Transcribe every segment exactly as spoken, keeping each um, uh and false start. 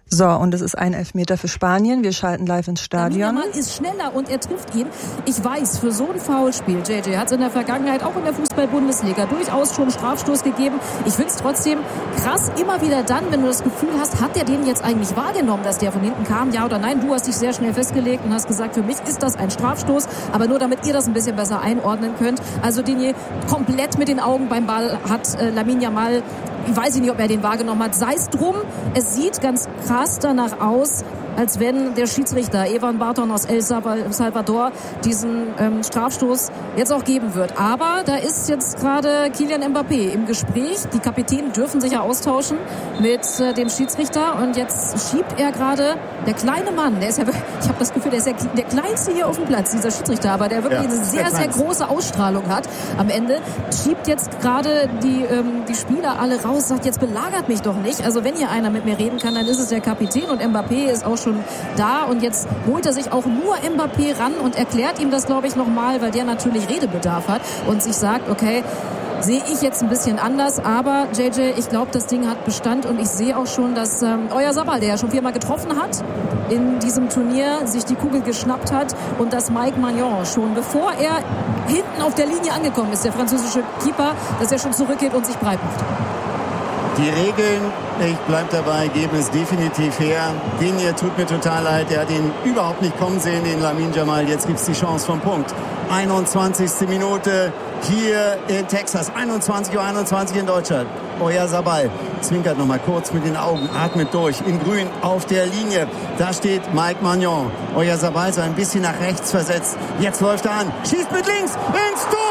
So, und es ist ein Elfmeter für Spanien. Wir schalten live ins Stadion. Lamine Yamal ist schneller und er trifft ihn. Ich weiß, für so ein Foulspiel, J J, hat es in der Vergangenheit auch in der Fußball-Bundesliga durchaus schon einen Strafstoß gegeben. Ich finde es trotzdem krass, immer wieder dann, wenn du das Gefühl hast, hat der den jetzt eigentlich wahrgenommen, dass der von hinten kam, ja oder nein? Du hast dich sehr schnell festgelegt und hast gesagt, für mich ist das ein Strafstoß. Aber nur damit ihr das ein bisschen besser einordnen könnt. Also Digne komplett mit den Augen beim Ball hat äh, Lamine Yamal. Ich weiß nicht, ob er den wahrgenommen hat. Sei es drum, es sieht ganz krass danach aus, als wenn der Schiedsrichter Evan Barton aus El Salvador diesen ähm, Strafstoß jetzt auch geben wird. Aber da ist jetzt gerade Kylian Mbappé im Gespräch. Die Kapitäne dürfen sich ja austauschen mit äh, dem Schiedsrichter. Und jetzt schiebt er gerade, der kleine Mann, der ist ja, ich habe das Gefühl, der ist ja der kleinste hier auf dem Platz, dieser Schiedsrichter, aber der wirklich ja, eine sehr, sehr große Ausstrahlung hat am Ende, schiebt jetzt gerade die, ähm, die Spieler alle raus, sagt, jetzt belagert mich doch nicht. Also wenn hier einer mit mir reden kann, dann ist es der Kapitän und Mbappé ist auch schon da und jetzt holt er sich auch nur Mbappé ran und erklärt ihm das, glaube ich, nochmal, weil der natürlich Redebedarf hat und sich sagt, okay, sehe ich jetzt ein bisschen anders, aber J J, ich glaube, das Ding hat Bestand und ich sehe auch schon, dass ähm, Oyarzabal, der ja schon viermal getroffen hat in diesem Turnier, sich die Kugel geschnappt hat und dass Mike Maignan schon, bevor er hinten auf der Linie angekommen ist, der französische Keeper, dass er schon zurückgeht und sich breit macht. Die Regeln, ich bleib dabei, geben es definitiv her. Digne tut mir total leid, er hat ihn überhaupt nicht kommen sehen, den Lamine Yamal. Jetzt gibt's die Chance vom Punkt. einundzwanzigste Minute hier in Texas, einundzwanzig Uhr einundzwanzig in Deutschland. Oyarzabal zwinkert noch mal kurz mit den Augen, atmet durch, in grün auf der Linie. Da steht Mike Maignan. Oyarzabal so ein bisschen nach rechts versetzt. Jetzt läuft er an, schießt mit links ins Tor!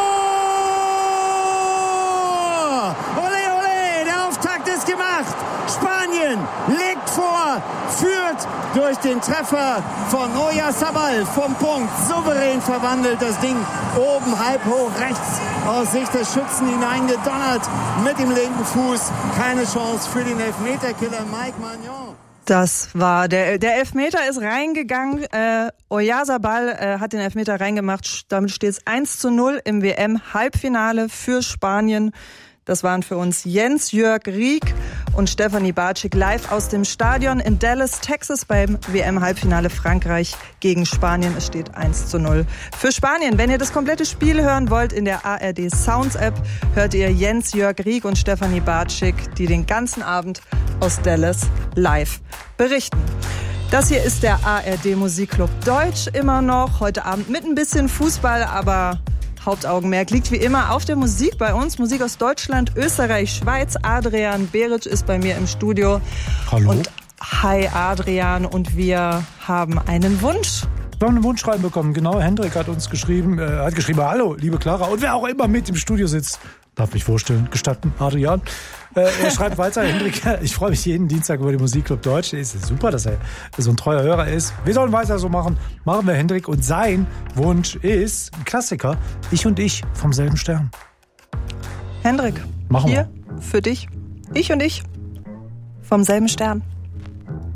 Gemacht. Spanien legt vor, führt durch den Treffer von Oyarzabal vom Punkt. Souverän verwandelt das Ding oben halb hoch rechts aus Sicht des Schützen hineingedonnert mit dem linken Fuß. Keine Chance für den Elfmeterkiller Mike Maignan. Das war der, der Elfmeter ist reingegangen. Äh, Oyarzabal äh, hat den Elfmeter reingemacht. Damit steht es eins zu null im W M-Halbfinale für Spanien. Das waren für uns Jens-Jörg Rieck und Stefanie Bartschik live aus dem Stadion in Dallas, Texas beim W M-Halbfinale Frankreich gegen Spanien. Es steht eins zu null für Spanien. Wenn ihr das komplette Spiel hören wollt, in der A R D Sounds App hört ihr Jens-Jörg Rieck und Stefanie Bartschik, die den ganzen Abend aus Dallas live berichten. Das hier ist der A R D Musikclub Deutsch immer noch. Heute Abend mit ein bisschen Fußball, aber Hauptaugenmerk liegt wie immer auf der Musik bei uns. Musik aus Deutschland, Österreich, Schweiz. Adrian Beric ist bei mir im Studio. Hallo. Und hi Adrian, und wir haben einen Wunsch. Wir haben einen Wunsch reinbekommen, genau. Hendrik hat uns geschrieben, äh, hat geschrieben, hallo, liebe Clara. Und wer auch immer mit im Studio sitzt, darf mich vorstellen, gestatten, Adrian. Äh, er schreibt weiter, Hendrik, ich freue mich jeden Dienstag über den Musikclub Deutsch. Es ist super, dass er so ein treuer Hörer ist. Wir sollen weiter so machen. Machen wir, Hendrik. Und sein Wunsch ist ein Klassiker, Ich und ich vom selben Stern. Hendrik, machen hier wir. Für dich, Ich und ich vom selben Stern.